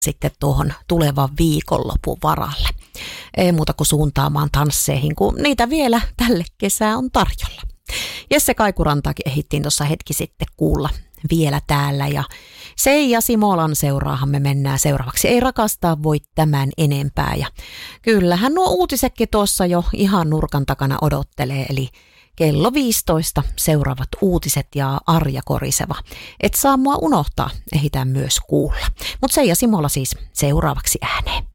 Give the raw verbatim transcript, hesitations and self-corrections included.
sitten tuohon tulevan viikonlopun varalle. Ei muuta kuin suuntaamaan tansseihin, kun niitä vielä tälle kesää on tarjolla. Jesse Kaikurantaakin ehdittiin tuossa hetki sitten kuulla vielä täällä ja Seija Simolan seuraahan me mennään seuraavaksi. Ei rakastaa voi tämän enempää ja kyllähän nuo uutisetkin tuossa jo ihan nurkan takana odottelee, eli kello viisitoista seuraavat uutiset ja Arja Koriseva. Et saa mua unohtaa, ehditään myös kuulla. Mutta Seija Simola siis seuraavaksi ääneen.